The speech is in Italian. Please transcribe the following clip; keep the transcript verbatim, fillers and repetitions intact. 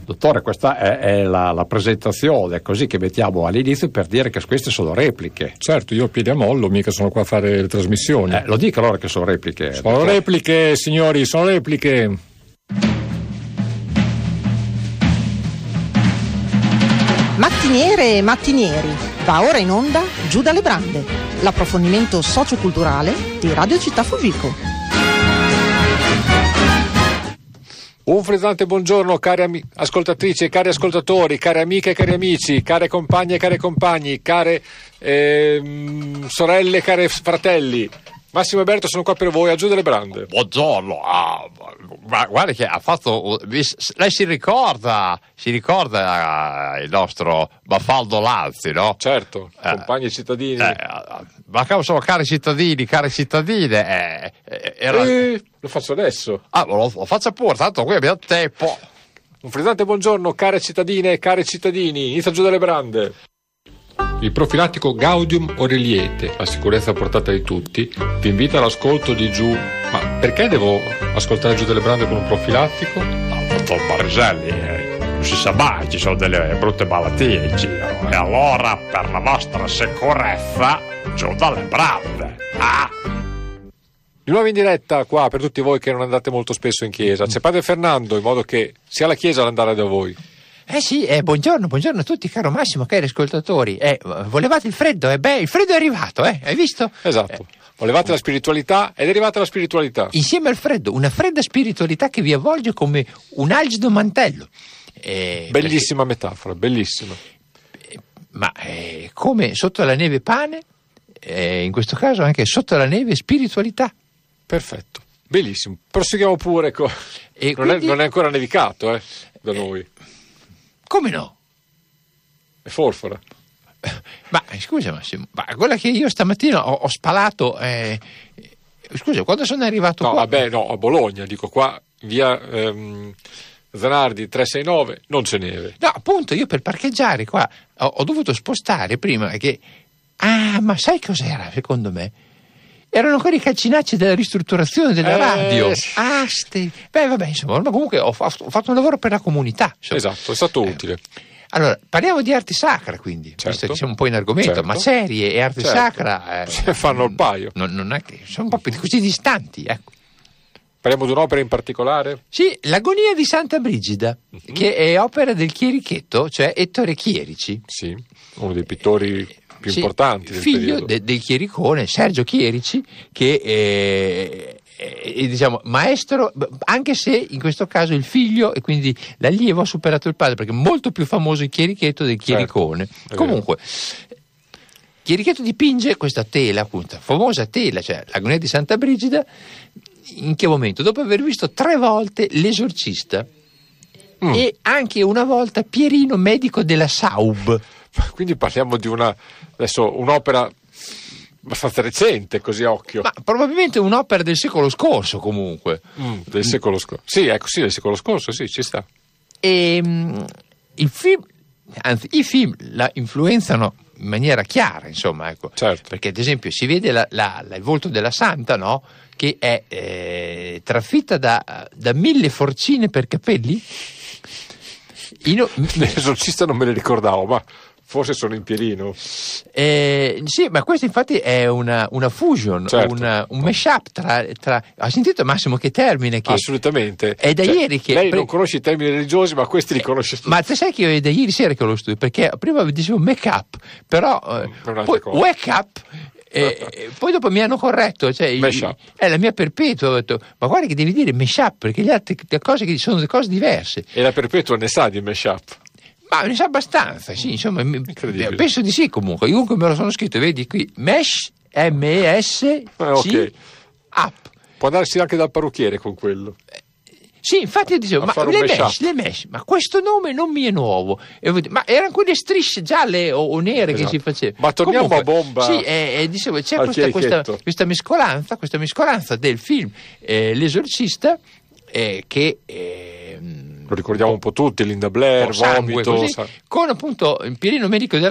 Dottore, questa è, è la, la presentazione, così che mettiamo all'inizio per dire che queste sono repliche. Certo, io ho piedi a mollo, mica sono qua a fare le trasmissioni. Eh, lo dica allora che sono repliche. Sono perché... repliche, signori, sono repliche. Mattiniere e mattinieri, va ora in onda Giù dalle Brande, l'approfondimento socioculturale di Radio Città Fugico. Un frizzante buongiorno, cari ami- ascoltatrici e cari ascoltatori, care amiche e cari amici, care compagne e cari compagni, care ehm, sorelle e care fratelli. Massimo e Berto sono qua per voi a Giù dalle Brande. Buongiorno, ah, ma guarda che ha fatto. Lei si ricorda, si ricorda il nostro Bafaldo Lanzi, no? Certo, eh, compagni cittadini. Eh, ma insomma, cari cittadini, care cittadine, eh, era... eh, lo faccio adesso. Ah, lo, lo faccio pure, tanto qui abbiamo tempo. Un frizzante buongiorno, care cittadine e cari cittadini, inizia Giù dalle Brande. Il profilattico Gaudium Aureliete, la sicurezza a portata di tutti, ti invita all'ascolto di Giù. Ma perché devo ascoltare Giù dalle Brande con un profilattico? No, dottor Bariselli, eh, non si sa mai, ci sono delle brutte malattie in giro. E allora, per la vostra sicurezza, Giù dalle Brande. Ah! Di nuovo in diretta qua per tutti voi che non andate molto spesso in chiesa. C'è Padre Fernando, in modo che sia la chiesa ad andare da voi. Eh sì, eh, buongiorno, buongiorno a tutti, caro Massimo, cari ascoltatori. Eh, volevate il freddo? Eh beh, il freddo è arrivato, eh, hai visto? Esatto. Eh, Volevate la spiritualità ed è arrivata la spiritualità. Insieme al freddo, una fredda spiritualità che vi avvolge come un algido mantello. Eh, Bellissima perché... metafora, bellissima. Eh, ma eh, come sotto la neve pane, eh, in questo caso anche sotto la neve spiritualità. Perfetto, bellissimo. Proseguiamo pure. Co... E non, quindi... è, non è ancora nevicato, eh, da noi. Eh, come no? È forfora. Ma scusa Massimo, ma quella che io stamattina ho, ho spalato, eh, scusa, quando sono arrivato no, qua... vabbè, no, a Bologna, dico qua, via ehm, Zanardi trecentosessantanove, non c'è neve. No, appunto, io per parcheggiare qua ho, ho dovuto spostare prima che... Ah, ma sai cos'era, secondo me? Erano ancora i calcinacci della ristrutturazione della eh, radio. Ah, ste... Beh, vabbè, insomma, ma comunque ho, ho fatto un lavoro per la comunità. Insomma. Esatto, è stato eh, utile. Allora, parliamo di arte sacra, quindi, certo, visto che siamo un po' in argomento, certo, ma serie e arte certo, sacra eh, fanno il paio. Non, non è che sono un po' così distanti, ecco. Parliamo di un'opera in particolare? Sì, l'Agonia di Santa Brigida, uh-huh. che è opera del Chierichetto, cioè Ettore Chierici. Sì, uno dei pittori eh, più sì, importanti del figlio de, del chiericone Sergio Chierici, che è, è, è diciamo maestro, anche se in questo caso il figlio e quindi l'allievo ha superato il padre, perché è molto più famoso il Chierichetto del Chiericone. Certo, comunque Chierichetto dipinge questa tela, appunto, famosa tela, cioè l'Agonia di Santa Brigida. In che momento? Dopo aver visto tre volte L'Esorcista mm. e anche una volta Pierino, medico della Saub. Quindi parliamo di una adesso un'opera abbastanza recente, così a occhio. Ma probabilmente un'opera del secolo scorso, comunque. Mm, del secolo scorso. Sì, ecco, sì, del secolo scorso, sì, ci sta. E um, il film, anzi, i film la influenzano in maniera chiara, insomma, ecco. Certo. Perché ad esempio si vede la, la, la, il volto della santa, no? Che è eh, trafitta da, da mille forcine per capelli. Io... L'esorcista non me ne ricordavo, ma forse sono in Pierino. Eh, sì, ma questo infatti è una, una fusion, certo, una, un mashup tra, tra... Ha sentito Massimo che termine? Che assolutamente. È da cioè, ieri che... Lei non conosce i termini religiosi, ma questi li conosce tutti. Ma te sai che io è da ieri sera che lo studio, perché prima dicevo make up, però eh, poi cosa. Wake up... E, e poi dopo mi hanno corretto, cioè il, è la mia perpetua, ho detto, ma guarda che devi dire mashup, perché le altre le cose che sono delle cose diverse. E la perpetua ne sa di mashup? Ma ne sa abbastanza, sì, insomma, penso di sì comunque. Io comunque me lo sono scritto, vedi qui, mesh, M E S C, eh, okay. up. Può andarsi anche dal parrucchiere con quello. Sì, infatti io dicevo, ma le mesh, le mesh, ma questo nome non mi è nuovo. E detto, ma erano quelle strisce gialle o, o nere, esatto, che si facevano. Ma torniamo comunque, a bomba. Sì, e, e dicevo, c'è questa, questa, questa mescolanza, questa mescolanza del film eh, L'Esorcista, eh, che eh, lo ricordiamo un po' tutti, Linda Blair, sangue, vomito, così, sa- con appunto il Pierino medico della